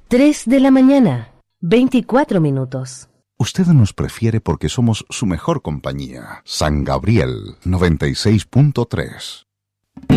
3 de la mañana, 24 minutos. Usted nos prefiere porque somos su mejor compañía. San Gabriel 96.3.